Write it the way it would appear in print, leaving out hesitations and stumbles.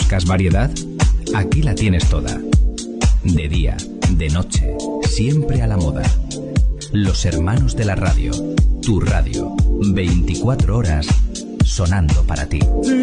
¿Buscas variedad? Aquí la tienes toda. De día, de noche, siempre a la moda. Los hermanos de la radio. Tu radio. 24 horas sonando para ti.